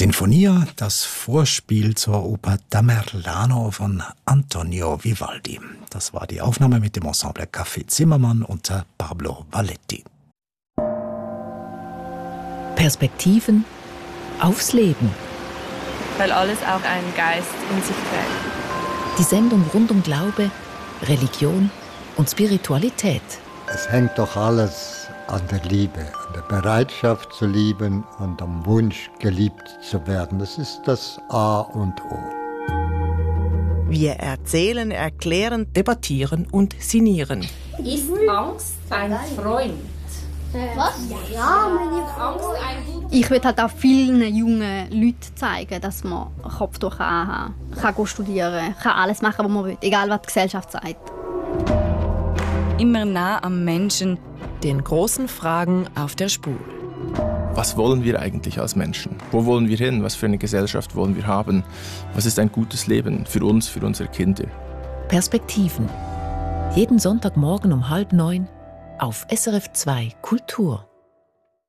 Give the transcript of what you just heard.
Sinfonia, das Vorspiel zur Oper Tamerlano von Antonio Vivaldi. Das war die Aufnahme mit dem Ensemble Café Zimmermann unter Pablo Valletti. Perspektiven aufs Leben. Weil alles auch einen Geist in sich trägt. Die Sendung rund um Glaube, Religion und Spiritualität. Es hängt doch alles an der Liebe, an der Bereitschaft zu lieben und am Wunsch, geliebt zu werden. Das ist das A und O. Wir erzählen, erklären, debattieren und sinnieren. Ist Angst ein Freund? Was? Ja, Angst ein ich würde halt auch vielen jungen Leuten zeigen, dass man Kopftuch anhaben kann studieren kann alles machen, was man will, egal was die Gesellschaft sagt. Immer nah am Menschen. Den großen Fragen auf der Spur. Was wollen wir eigentlich als Menschen? Wo wollen wir hin? Was für eine Gesellschaft wollen wir haben? Was ist ein gutes Leben für uns, für unsere Kinder? Perspektiven. Jeden Sonntagmorgen um 8:30 auf SRF 2 Kultur.